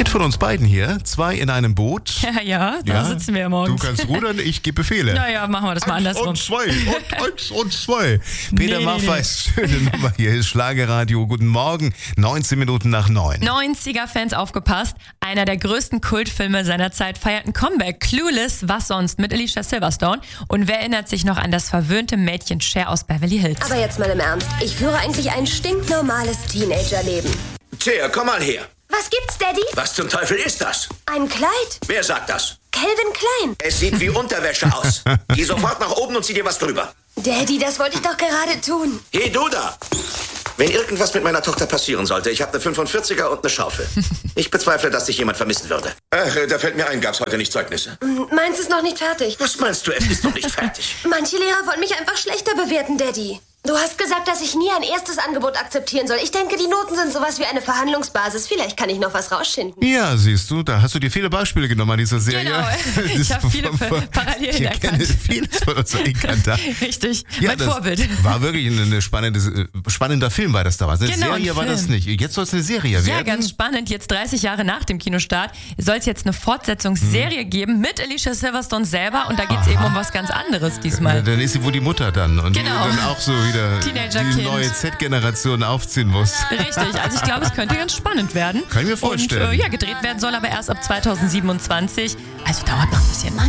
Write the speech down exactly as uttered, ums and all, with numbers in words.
von uns beiden hier, zwei in einem Boot. Ja, ja, da Ja, sitzen wir ja morgens. Du kannst rudern, ich gebe Befehle. Naja, machen wir das mal Eins andersrum. und zwei und eins und zwei. Peter Nee, Maffeis, schöne Nummer hier ist Schlagerradio. Guten Morgen, neunzehn Minuten nach neun. neunziger-Fans aufgepasst. Einer der größten Kultfilme seiner Zeit feiert ein Comeback. Clueless, was sonst, mit Alicia Silverstone. Und wer erinnert sich noch an das verwöhnte Mädchen Cher aus Beverly Hills? Aber jetzt mal im Ernst. Ich führe eigentlich ein stinknormales Teenagerleben. Cher, komm mal her. Was gibt's, Daddy? Was zum Teufel ist das? Ein Kleid? Wer sagt das? Calvin Klein. Es sieht wie Unterwäsche aus. Geh sofort nach oben und zieh dir was drüber. Daddy, das wollte ich doch gerade tun. Hey, du da! Wenn irgendwas mit meiner Tochter passieren sollte, ich habe eine fünfundvierziger und eine Schaufel. Ich bezweifle, dass dich jemand vermissen würde. Ach, da fällt mir ein, gab's heute nicht Zeugnisse. Meins ist noch nicht fertig. Was meinst du, es ist noch nicht fertig? Manche Lehrer wollen mich einfach schlechter bewerten, Daddy. Du hast gesagt, dass ich nie ein erstes Angebot akzeptieren soll. Ich denke, die Noten sind sowas wie eine Verhandlungsbasis. Vielleicht kann ich noch was rausschinden. Ja, siehst du, da hast du dir viele Beispiele genommen an dieser Serie. Genau, ich habe viele Parallelen ich erkannt. Ich kenne vieles von unserer Inkanta. Richtig, Ja, mein das Vorbild. War wirklich ein eine spannende, spannender Film war das damals. Eine Genau, ein Serie war das Film. nicht. Jetzt soll es eine Serie werden. Ja, ganz spannend. Jetzt dreißig Jahre nach dem Kinostart soll es jetzt eine Fortsetzungsserie Hm. geben mit Alicia Silverstone selber. Und da geht es eben um was ganz anderes diesmal. Dann ist sie wohl die Mutter dann. Und die Genau. dann auch so wieder Teenager-Kind. die neue Z-Generation aufziehen muss. Richtig, also ich glaube, es könnte ganz spannend werden. Kann ich mir vorstellen. Und äh, ja, gedreht werden soll aber erst ab zweitausendsiebenundzwanzig. Also dauert noch ein bisschen.